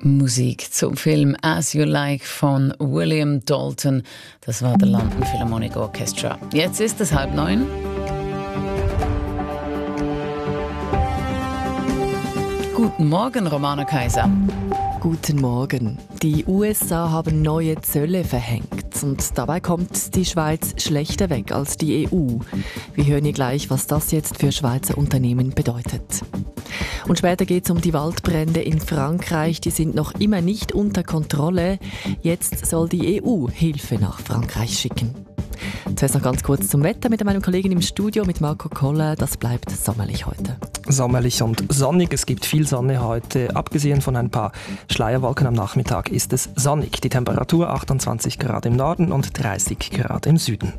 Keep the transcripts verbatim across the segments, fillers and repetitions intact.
Musik zum Film As You Like von William Dalton. Das war der London Philharmonic Orchestra. Jetzt ist es halb neun. Guten Morgen, Romana Kaiser. Guten Morgen. Die U S A haben neue Zölle verhängt und dabei kommt die Schweiz schlechter weg als die E U. Wir hören hier gleich, was das jetzt für Schweizer Unternehmen bedeutet. Und später geht es um die Waldbrände in Frankreich. Die sind noch immer nicht unter Kontrolle. Jetzt soll die E U Hilfe nach Frankreich schicken. Zuerst noch ganz kurz zum Wetter mit meinem Kollegen im Studio, mit Marco Koller. Das bleibt sommerlich heute. Sommerlich und sonnig. Es gibt viel Sonne heute. Abgesehen von ein paar Schleierwolken am Nachmittag ist es sonnig. Die Temperatur achtundzwanzig Grad im Norden und dreißig Grad im Süden.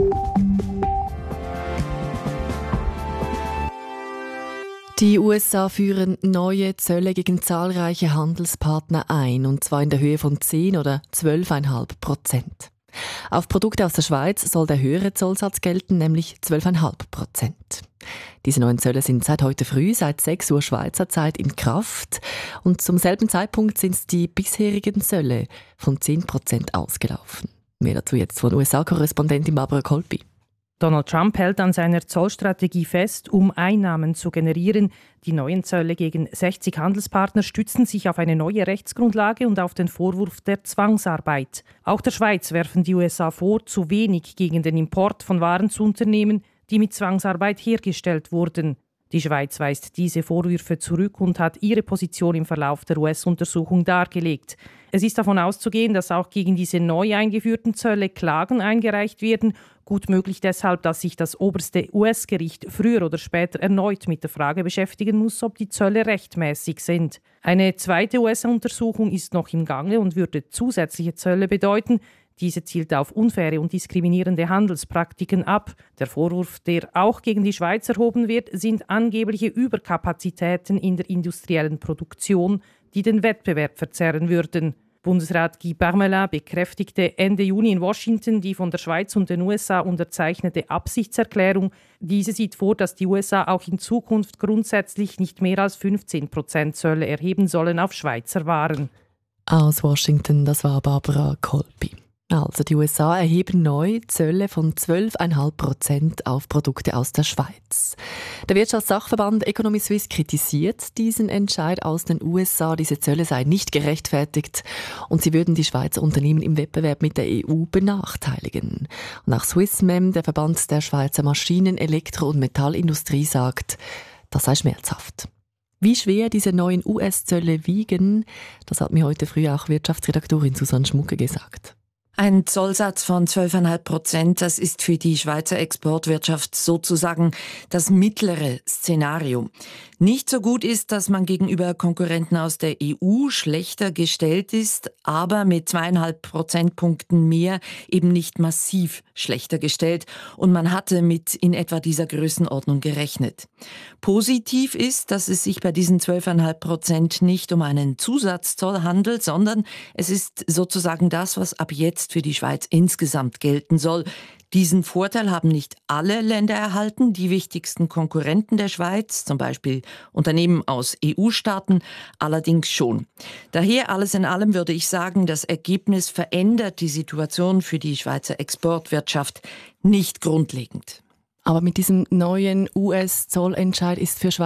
Die U S A führen neue Zölle gegen zahlreiche Handelspartner ein, und zwar in der Höhe von zehn oder zwölf Komma fünf Prozent. Auf Produkte aus der Schweiz soll der höhere Zollsatz gelten, nämlich zwölf Komma fünf Prozent. Diese neuen Zölle sind seit heute früh, seit sechs Uhr Schweizer Zeit, in Kraft. Und zum selben Zeitpunkt sind die bisherigen Zölle von zehn Prozent ausgelaufen. Mehr dazu jetzt von U S A-Korrespondentin Barbara Kolpi. Donald Trump hält an seiner Zollstrategie fest, um Einnahmen zu generieren. Die neuen Zölle gegen sechzig Handelspartner stützen sich auf eine neue Rechtsgrundlage und auf den Vorwurf der Zwangsarbeit. Auch der Schweiz werfen die U S A vor, zu wenig gegen den Import von Waren zu unternehmen, die mit Zwangsarbeit hergestellt wurden. Die Schweiz weist diese Vorwürfe zurück und hat ihre Position im Verlauf der U S-Untersuchung dargelegt. Es ist davon auszugehen, dass auch gegen diese neu eingeführten Zölle Klagen eingereicht werden. Gut möglich deshalb, dass sich das oberste U S-Gericht früher oder später erneut mit der Frage beschäftigen muss, ob die Zölle rechtmäßig sind. Eine zweite U S-Untersuchung ist noch im Gange und würde zusätzliche Zölle bedeuten. Diese zielt auf unfaire und diskriminierende Handelspraktiken ab. Der Vorwurf, der auch gegen die Schweiz erhoben wird, sind angebliche Überkapazitäten in der industriellen Produktion, die den Wettbewerb verzerren würden. Bundesrat Guy Parmelin bekräftigte Ende Juni in Washington die von der Schweiz und den U S A unterzeichnete Absichtserklärung. Diese sieht vor, dass die U S A auch in Zukunft grundsätzlich nicht mehr als fünfzehn Prozent Zölle erheben sollen auf Schweizer Waren. Aus Washington, das war Barbara Kolpi. Also die U S A erheben neu Zölle von zwölf Komma fünf Prozent auf Produkte aus der Schweiz. Der Wirtschaftssachverband Economy Suisse kritisiert diesen Entscheid aus den U S A. Diese Zölle seien nicht gerechtfertigt und sie würden die Schweizer Unternehmen im Wettbewerb mit der E U benachteiligen. Und auch Swissmem, der Verband der Schweizer Maschinen-, Elektro- und Metallindustrie, sagt, das sei schmerzhaft. Wie schwer diese neuen U S-Zölle wiegen, das hat mir heute früh auch Wirtschaftsredaktorin Susanne Schmucke gesagt. Ein Zollsatz von zwölf Komma fünf Prozent, das ist für die Schweizer Exportwirtschaft sozusagen das mittlere Szenario. Nicht so gut ist, dass man gegenüber Konkurrenten aus der E U schlechter gestellt ist, aber mit zweieinhalb Prozentpunkten mehr eben nicht massiv schlechter gestellt. Und man hatte mit in etwa dieser Größenordnung gerechnet. Positiv ist, dass es sich bei diesen zwölf Komma fünf Prozent nicht um einen Zusatzzoll handelt, sondern es ist sozusagen das, was ab jetzt für die Schweiz insgesamt gelten soll. Diesen Vorteil haben nicht alle Länder erhalten. Die wichtigsten Konkurrenten der Schweiz, zum Beispiel Unternehmen aus E U-Staaten, allerdings schon. Daher alles in allem würde ich sagen, das Ergebnis verändert die Situation für die Schweizer Exportwirtschaft nicht grundlegend. Aber mit diesem neuen U S-Zollentscheid ist für Schweiz